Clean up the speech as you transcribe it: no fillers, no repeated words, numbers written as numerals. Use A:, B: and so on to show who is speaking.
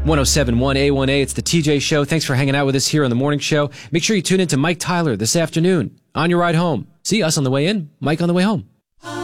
A: 1071 A1A, it's the TJ Show. Thanks for hanging out with us here on the morning show. Make sure you tune in to Mike Tyler this afternoon on your ride home. See us on the way in, Mike on the way home.